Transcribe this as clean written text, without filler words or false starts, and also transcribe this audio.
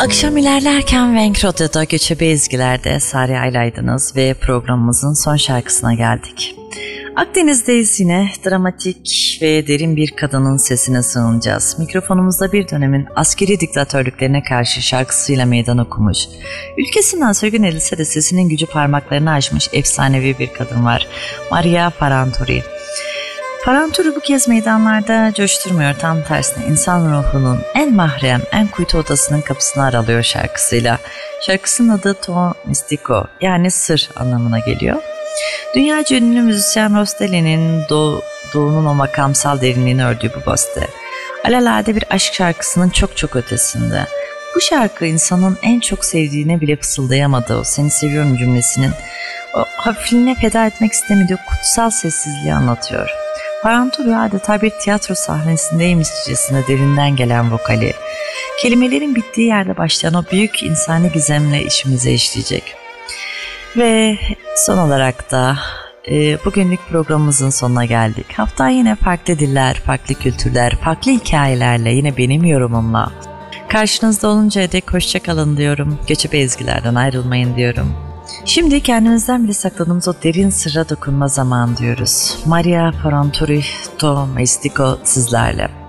Akşam ilerlerken Venk Radyo'da Göçebe Ezgiler'de Sari Aylaydınız ve programımızın son şarkısına geldik. Akdeniz'deyiz yine, dramatik ve derin bir kadının sesine sığınacağız. Mikrofonumuzda bir dönemin askeri diktatörlüklerine karşı şarkısıyla meydan okumuş, ülkesinden sürgün edilse de sesinin gücü parmaklarını aşmış efsanevi bir kadın var. Maria Ferranturi. Ferranturi bu kez meydanlarda coşturmuyor, tam tersine insan ruhunun en mahrem, en kuytu odasının kapısını aralıyor şarkısıyla. Şarkısının adı To Mistico, yani sır anlamına geliyor. Dünyaca ünlü müzisyen Rostelli'nin doğunun o makamsal derinliğini ördüğü bu beste, alelade bir aşk şarkısının çok çok ötesinde. Bu şarkı insanın en çok sevdiğine bile fısıldayamadığı o "seni seviyorum" cümlesinin o hafifliğine feda etmek istemediği kutsal sessizliği anlatıyor. Ferranturi adeta bir tiyatro sahnesindeymişçesine derinden gelen vokali, kelimelerin bittiği yerde başlayan o büyük insani gizemle işimize işleyecek. Ve son olarak da bugünlük programımızın sonuna geldik. Hafta yine farklı diller, farklı kültürler, farklı hikayelerle, yine benim yorumumla karşınızda oluncaya dek hoşça kalın diyorum. Göçebe ezgilerden ayrılmayın diyorum. Şimdi kendimizden bile sakladığımız o derin sırra dokunma zamanı diyoruz. Maria Ferranturi, To Mistico sizlerle.